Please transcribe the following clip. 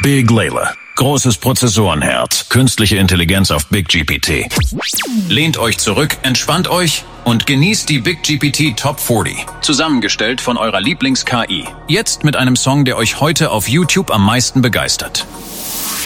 Big Layla. Großes Prozessorenherz. Künstliche Intelligenz auf BigGPT. Lehnt euch zurück, entspannt euch und genießt die BigGPT Top 40. Zusammengestellt von eurer Lieblings-KI. Jetzt mit einem Song, der euch heute auf YouTube am meisten begeistert.